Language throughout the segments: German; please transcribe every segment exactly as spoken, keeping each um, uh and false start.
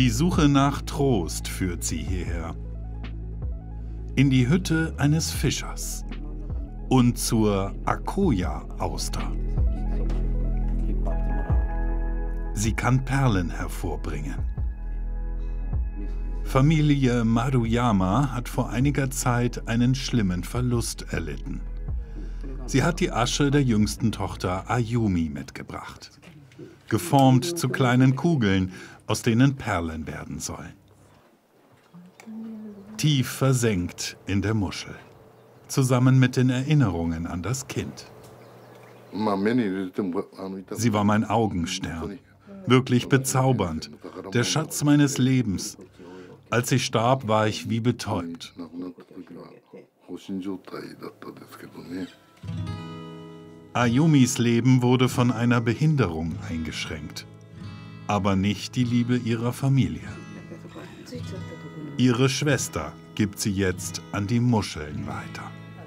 Die Suche nach Trost führt sie hierher. In die Hütte eines Fischers und zur Akoya-Auster. Sie kann Perlen hervorbringen. Familie Maruyama hat vor einiger Zeit einen schlimmen Verlust erlitten. Sie hat die Asche der jüngsten Tochter Ayumi mitgebracht. Geformt zu kleinen Kugeln, aus denen Perlen werden sollen. Tief versenkt in der Muschel, zusammen mit den Erinnerungen an das Kind. Sie war mein Augenstern, wirklich bezaubernd, der Schatz meines Lebens. Als sie starb, war ich wie betäubt. Ayumis Leben wurde von einer Behinderung eingeschränkt, aber nicht die Liebe ihrer Familie. Ihre Schwester gibt sie jetzt an die Muscheln weiter.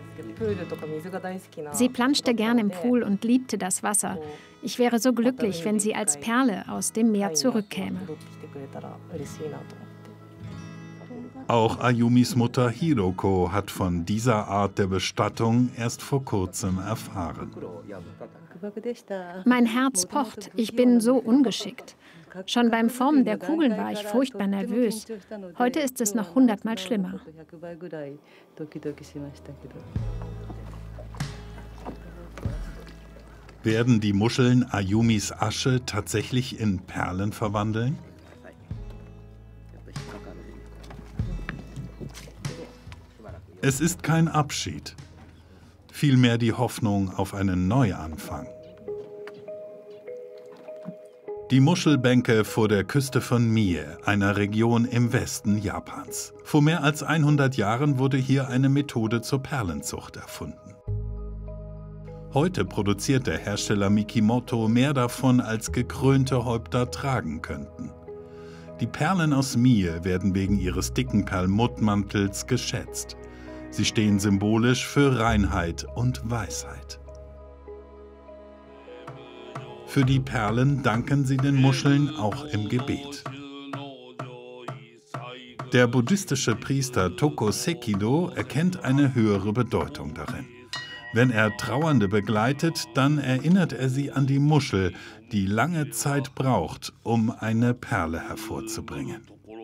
Sie planschte gern im Pool und liebte das Wasser. Ich wäre so glücklich, wenn sie als Perle aus dem Meer zurückkäme. Auch Ayumis Mutter Hiroko hat von dieser Art der Bestattung erst vor kurzem erfahren. Mein Herz pocht, ich bin so ungeschickt. Schon beim Formen der Kugeln war ich furchtbar nervös. Heute ist es noch hundertmal schlimmer. Werden die Muscheln Ayumis Asche tatsächlich in Perlen verwandeln? Es ist kein Abschied, vielmehr die Hoffnung auf einen Neuanfang. Die Muschelbänke vor der Küste von Mie, einer Region im Westen Japans. Vor mehr als hundert Jahren wurde hier eine Methode zur Perlenzucht erfunden. Heute produziert der Hersteller Mikimoto mehr davon, als gekrönte Häupter tragen könnten. Die Perlen aus Mie werden wegen ihres dicken Perlmuttmantels geschätzt. Sie stehen symbolisch für Reinheit und Weisheit. Für die Perlen danken sie den Muscheln auch im Gebet. Der buddhistische Priester Toko Sekido erkennt eine höhere Bedeutung darin. Wenn er Trauernde begleitet, dann erinnert er sie an die Muschel, die lange Zeit braucht, um eine Perle hervorzubringen.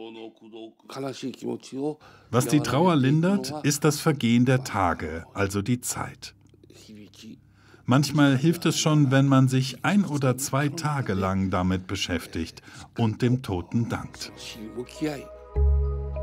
Was die Trauer lindert, ist das Vergehen der Tage, also die Zeit. Manchmal hilft es schon, wenn man sich ein oder zwei Tage lang damit beschäftigt und dem Toten dankt.